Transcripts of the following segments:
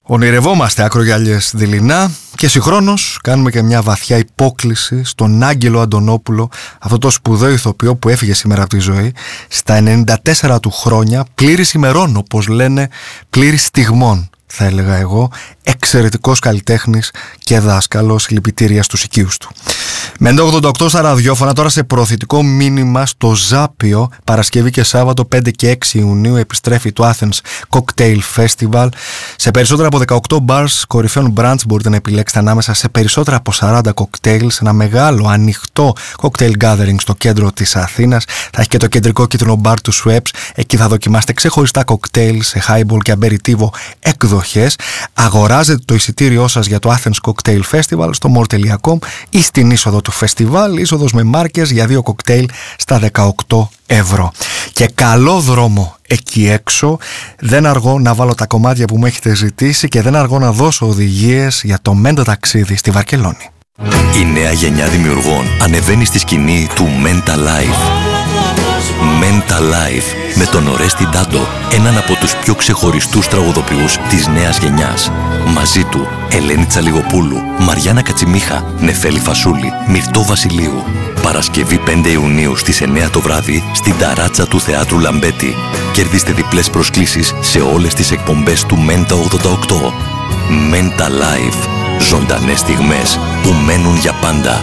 Ονειρευόμαστε ακρογιαλιές δειλινά και συγχρόνως κάνουμε και μια βαθιά υπόκλιση στον Άγγελο Αντωνόπουλο, αυτό το σπουδαίο ηθοποιό που έφυγε σήμερα από τη ζωή στα 94 του χρόνια, πλήρης ημερών, όπως λένε, πλήρης στιγμών, θα έλεγα εγώ, εξαιρετικός καλλιτέχνης και δάσκαλος, συλληπιτήρια στους οικείους του. Με 88 στα ραδιόφωνα, τώρα σε προωθητικό μήνυμα στο Ζάπιο, Παρασκευή και Σάββατο 5 και 6 Ιουνίου επιστρέφει το Athens Cocktail Festival. Σε περισσότερα από 18 bars κορυφαίων brands μπορείτε να επιλέξετε ανάμεσα σε περισσότερα από 40 cocktails, ένα μεγάλο ανοιχτό cocktail gathering στο κέντρο της Αθήνας. Θα έχει και το κεντρικό κίτρινο bar του Schweppes. Εκεί θα δοκιμάσετε ξεχωριστά cocktails σε highball και aperitivo εκδοχές. Αγοράζετε το εισιτήριό σας για το Athens Cocktail Festival στο more.com ή στην είσοδο του φεστιβάλ, είσοδος με μάρκες για 2 κοκτέιλ στα 18 ευρώ. Και καλό δρόμο εκεί έξω. Δεν αργώ να βάλω τα κομμάτια που μου έχετε ζητήσει και δεν αργώ να δώσω οδηγίες για το μέντο ταξίδι στη Βαρκελόνη. Η νέα γενιά δημιουργών ανεβαίνει στη σκηνή του Menta Live. Menta Live με τον Ορέστη Ντάντο, έναν από τους πιο ξεχωριστούς τραγουδοποιούς της νέας γενιάς. Μαζί του Ελένη Τσαλιγοπούλου, Μαριάννα Κατσιμίχα, Νεφέλη Φασούλη, Μυρτώ Βασιλείου. Παρασκευή 5 Ιουνίου στις 9 το βράδυ στην ταράτσα του Θεάτρου Λαμπέτη. Κερδίστε διπλές προσκλήσεις σε όλες τις εκπομπές του Μέντα 88. Menta Live. Ζωντανές στιγμές που μένουν για πάντα.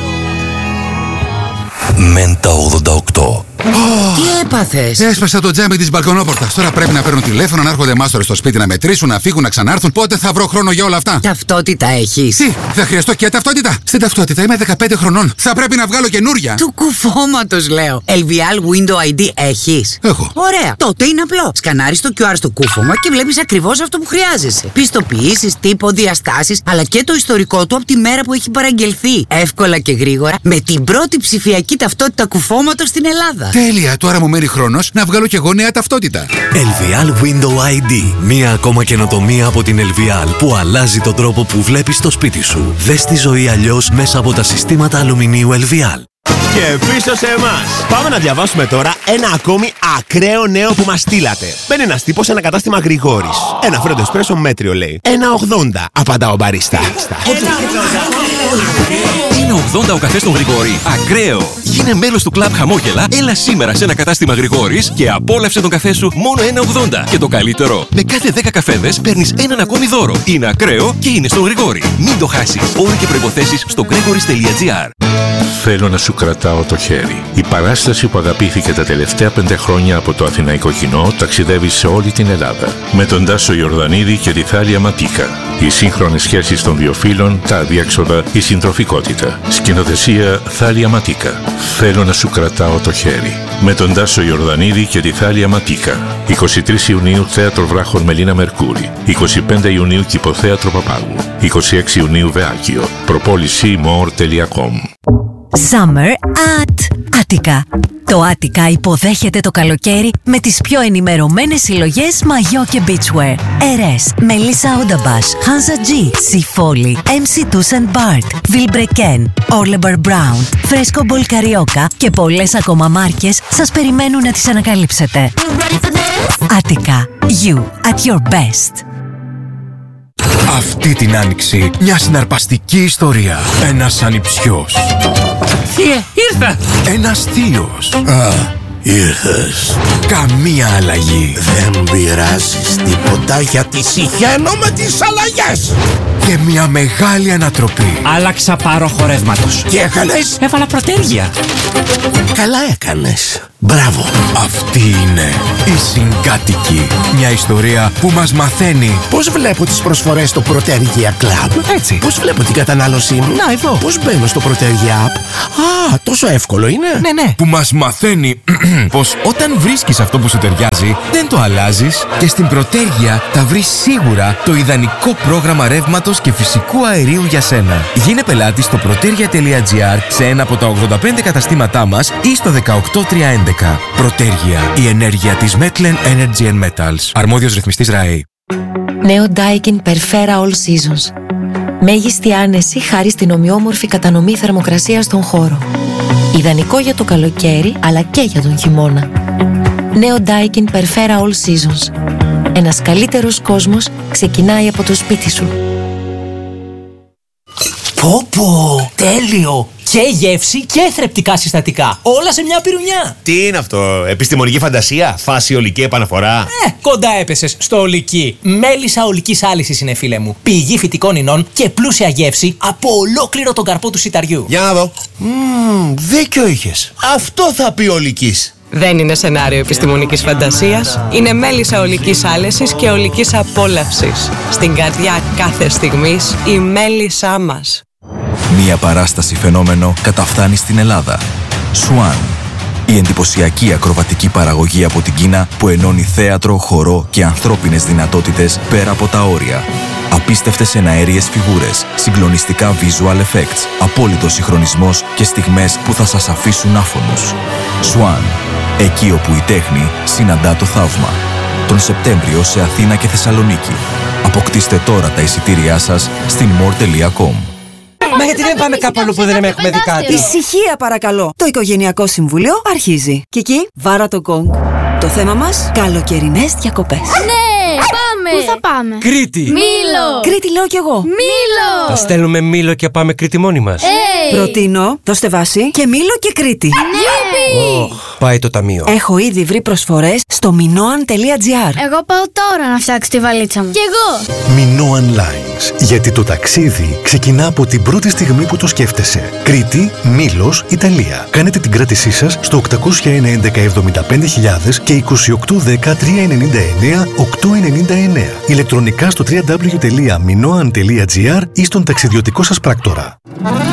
Μέντα 88. Τι έπαθες? Έσπασα το τζάμι της μπαλκονόπορτας. Τώρα πρέπει να παίρνω τηλέφωνο, να έρχονται μάστορες στο σπίτι να μετρήσουν, να φύγουν, να ξανάρθουν. Πότε θα βρω χρόνο για όλα αυτά? Ταυτότητα έχεις? Τι, θα χρειαστώ και ταυτότητα. Στην ταυτότητα είμαι 15 χρονών. Θα πρέπει να βγάλω καινούρια. Του κουφώματος λέω. LVL Window ID έχεις? Έχω. Ωραία. Τότε είναι απλό. Σκανάρεις το QR στο κούφωμα και βλέπεις ακριβώς αυτό που χρειάζεσαι. Πιστοποιήσεις, τύπο, διαστάσεις, αλλά και το ιστορικό του από τη μέρα που έχει παραγγελθεί. Εύκολα και γρήγορα με την πρώτη ψηφιακή ταυτότητα κουφώματος στην Ελλάδα. Τέλεια, τώρα μου μένει χρόνος να βγάλω κι εγώ νέα ταυτότητα. LVL Window ID. Μία ακόμα καινοτομία από την LVL που αλλάζει τον τρόπο που βλέπεις το σπίτι σου. Δες τη ζωή αλλιώς μέσα από τα συστήματα αλουμινίου LVL. Και πίσω σε εμάς. Πάμε να διαβάσουμε τώρα ένα ακόμη ακραίο νέο που μας στείλατε. Μπαίνει ένας τύπος σε ένα κατάστημα Γρηγόρης. Ένα φρέντο εσπρέσο μέτριο λέει. 1,80 απαντά ο μπαρίστα. 1,80 ο καφές στον Γρηγόρη. Ακραίο! Γίνε μέλος του κλαμπ Χαμόγελα, έλα σήμερα σε ένα κατάστημα Γρηγόρης και απόλαυσε τον καφέ σου μόνο 1,80. Και το καλύτερο, με κάθε 10 καφέδες παίρνεις έναν ακόμη δώρο. Είναι ακραίο και είναι στον Γρηγόρη. Μην το χάσεις. Όροι και προϋποθέσεις στο gregoris.gr. Θέλω να σου κρατάω το χέρι. Η παράσταση που αγαπήθηκε τα τελευταία 5 χρόνια από το αθηναϊκό κοινό ταξιδεύει σε όλη την Ελλάδα. Με τον Τάσο Ιορδανίδη και τη Θάλια Ματίκα. Οι σύγχρονες σχέσεις των δύο φύλων, τα αδιέξοδα, η συντροφικότητα. Σκηνοθεσία Θάλια Ματίκα. Θέλω να σου κρατάω το χέρι. Με τον Τάσο Ιορδανίδη και τη Θάλια Ματίκα. 23 Ιουνίου Θέατρο Βράχων Μελίνα Μερκούρη. 25 Ιουνίου Κηποθέατρο Παπάγου. 26 Ιουνίου Βεάκιο. Προπόληση more.com. Summer at Attica. Το Attica υποδέχεται το καλοκαίρι με τις πιο ενημερωμένες συλλογές μαγιό και beachwear. Erez, Melissa Odabash, Hansa G, Sifoli, MC Tuss & Bart, Vilebrequin, Orlebar Brown, Fresco Ball Carioca και πολλές ακόμα μάρκες σας περιμένουν να τις ανακαλύψετε. Attica, you at your best. Αυτή την άνοιξη μια συναρπαστική ιστορία. Ένας ανιψιός. Θείε, ήρθα! Ένας θείος. Ήρθες. Καμία αλλαγή. Δεν πειράζεις τίποτα γιατί συχαίνω με τις αλλαγές. Και μια μεγάλη ανατροπή. Άλλαξα πάροχο ρεύματος. Τι έκανες? Έβαλα προτέρια. Καλά έκανες. Μπράβο. Αυτή είναι η Συγκάτοικη. Μια ιστορία που μας μαθαίνει πώς βλέπω τις προσφορές στο Protergia Club. Έτσι. Πώς βλέπω την κατανάλωσή μου. Να εδώ. Πώς μπαίνω στο Protergia App. Α, τόσο εύκολο είναι. Ναι. Που μας μαθαίνει πως όταν βρίσκεις αυτό που σου ταιριάζει, δεν το αλλάζεις και στην Protergia θα βρεις σίγουρα το ιδανικό πρόγραμμα ρεύματος και φυσικού αερίου για σένα. Γίνε πελάτη στο protergia.gr σε ένα από τα 85 καταστήματά μας ή στο 18311. Protergia, η ενέργεια της Metlen Energy and Metals. Αρμόδιος ρυθμιστής ΡΑΕ. Νέο Daikin Perfera All Seasons. Μέγιστη άνεση χάρη στην ομοιόμορφη κατανομή θερμοκρασίας στον χώρο. Ιδανικό για το καλοκαίρι αλλά και για τον χειμώνα. Νέο Daikin Perfera All Seasons. Ένας καλύτερος κόσμος ξεκινάει από το σπίτι σου. Πω, τέλειο! Και γεύση και θρεπτικά συστατικά. Όλα σε μια πυρουνιά. Τι είναι αυτό, επιστημονική φαντασία, φάση ολική επαναφορά? Κοντά έπεσες στο ολική. Μέλισσα ολικής άλυσης είναι, φίλε μου. Πηγή φυτικών ινών και πλούσια γεύση από ολόκληρο τον καρπό του σιταριού. Για να δω. Δίκιο είχες. Αυτό θα πει ολικής. Δεν είναι σενάριο επιστημονικής φαντασίας. Είναι μέλισσα ολικής άλεσης και ολικής απόλαυσης. Στην καρδιά κάθε στιγμής η μέλισσά μας. Μία παράσταση φαινόμενο καταφθάνει στην Ελλάδα. Swan. Η εντυπωσιακή ακροβατική παραγωγή από την Κίνα που ενώνει θέατρο, χορό και ανθρώπινες δυνατότητες πέρα από τα όρια. Απίστευτες εναέριες φιγούρες, συγκλονιστικά visual effects, απόλυτος συγχρονισμός και στιγμές που θα σας αφήσουν άφωνους. Swan. Εκεί όπου η τέχνη συναντά το θαύμα. Τον Σεπτέμβριο σε Αθήνα και Θεσσαλονίκη. Αποκτήστε τώρα τα εισιτήριά σας στην more.com. Μα γιατί δεν πάμε κάπου αλλού που δεν έχουμε δει κάτι? Ησυχία παρακαλώ. Το Οικογενειακό Συμβούλιο αρχίζει. Κική, βάρα το γκονγκ. Το θέμα μας, καλοκαιρινές διακοπές. Ναι, πάμε! Πού θα πάμε? Κρήτη. Μήλο! Κρήτη λέω κι εγώ. Μήλο! Θα στέλνουμε Μήλο και πάμε Κρήτη μόνοι μας. Προτείνω, δώστε βάση και Μήλο και Κρήτη. Ναι! Πάει το ταμείο. Έχω ήδη βρει προσφορές στο minoan.gr. Εγώ πάω τώρα να φτιάξω τη βαλίτσα μου. Κι εγώ! Minoan Lines. Γιατί το ταξίδι ξεκινά από την πρώτη στιγμή που το σκέφτεσαι. Κρήτη, Μήλος, Ιταλία. Κάνετε την κράτησή σας στο 801-1175.000 και 2810-399-899. Ηλεκτρονικά στο www.minoan.gr ή στον ταξιδιωτικό σας πράκτορα.